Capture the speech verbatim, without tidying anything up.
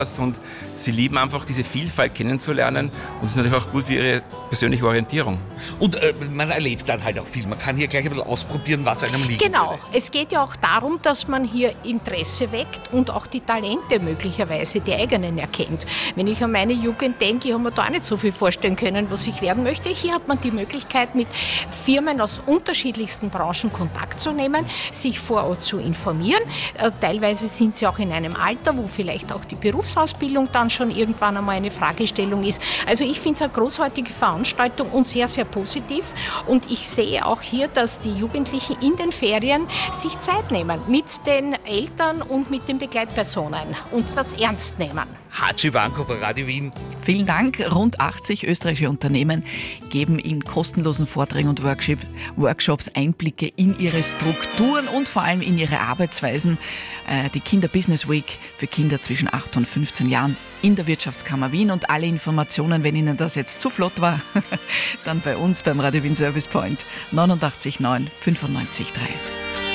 und sie lieben einfach diese Vielfalt kennenzulernen und es ist natürlich auch gut für ihre persönliche Orientierung. Und äh, man erlebt dann halt auch viel. Man kann hier gleich ein bisschen ausprobieren, was einem liegt. Genau. Es geht ja auch darum, dass man hier Interesse weckt und auch die Talente möglicherweise, die eigenen erkennt. Wenn ich an meine Jugend denke, ich habe mir da auch nicht so viel vorstellen können, was ich werden möchte. Hier hat man die Möglichkeit, mit Firmen aus unterschiedlichsten Branchen Kontakt zu nehmen, sich vor Ort zu informieren. Äh, teilweise sind sie auch in einem Alter, wo vielleicht auch die Berufsausbildung dann schon irgendwann einmal eine Fragestellung ist. Also ich finde es eine großartige Veranstaltung und sehr, sehr positiv. Und ich sehe auch hier, dass die Jugendlichen in den Ferien sich Zeit nehmen mit den Eltern und mit den Begleitpersonen und das ernst nehmen. Hatschi Banko von Radio Wien. Vielen Dank. Rund achtzig österreichische Unternehmen geben in kostenlosen Vorträgen und Workshop, Workshops Einblicke in ihre Strukturen und vor allem in ihre Arbeitsweisen. Äh, die Kinder Business Week für Kinder zwischen acht und fünfzehn Jahren in der Wirtschaftskammer Wien. Und alle Informationen, wenn Ihnen das jetzt zu flott war, dann bei uns beim Radio Wien Service Point neunundachtzig neun fünfundneunzig drei.